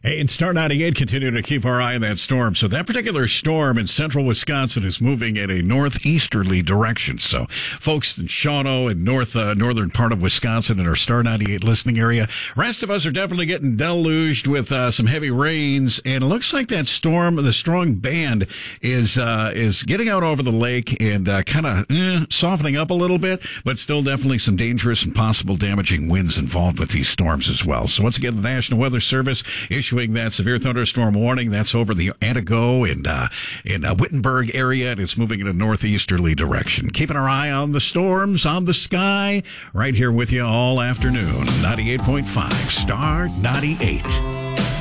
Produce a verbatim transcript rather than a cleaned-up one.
Hey, in Star ninety-eight, continue to keep our eye on that storm. So that particular storm in central Wisconsin is moving in a northeasterly direction. So folks in Shawano and north uh, northern part of Wisconsin in our Star ninety-eight listening area, rest of us are definitely getting deluged with uh, some heavy rains. And it looks like that storm, the strong band, is uh, is getting out over the lake and uh, kind of eh, softening up a little bit, but still definitely some dangerous and possible damaging winds involved with these storms as well. So once again, the National Weather Service issuing that severe thunderstorm warning. That's over the Antigo and uh, in uh, Wittenberg area, and it's moving in a northeasterly direction. Keeping our eye on the storms, on the sky, right here with you all afternoon. ninety-eight point five Star ninety-eight.